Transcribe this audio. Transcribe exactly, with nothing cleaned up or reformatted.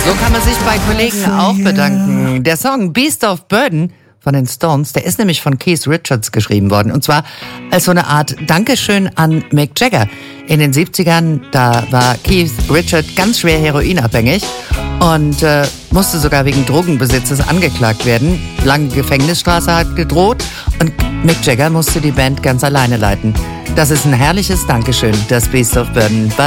So kann man sich bei Kollegen auch bedanken. Der Song Beast of Burden von den Stones, der ist nämlich von Keith Richards geschrieben worden. Und zwar als so eine Art Dankeschön an Mick Jagger. In den siebzigern, da war Keith Richards ganz schwer heroinabhängig und äh, musste sogar wegen Drogenbesitzes angeklagt werden. Lange Gefängnisstrafe hat gedroht und Mick Jagger musste die Band ganz alleine leiten. Das ist ein herrliches Dankeschön, das Beast of Burden.